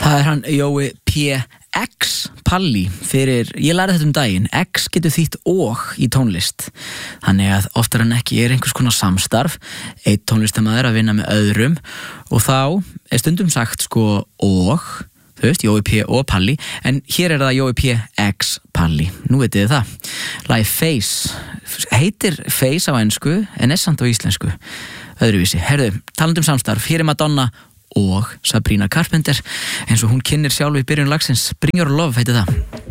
Það hann Jói P. X Palli fyrir, ég lærði þetta daginn, X getur þýtt og í tónlist. Þannig að oftar en ekki einhvers konar samstarf, einn tónlistamaður að vinna með öðrum og þá stundum sagt sko og, þú veist, Jói P. og Palli, en hér það Jói P. X Palli. Nú vitið þið það. Lagið Face heitir Face á ensku en samt á íslensku. Öðruvísi. Herðu, talandi samstarf, hér Madonna og Sabrina Carpenter eins og hún kynnir sjálf í byrjun lagsins. Bring Your Love heitir það.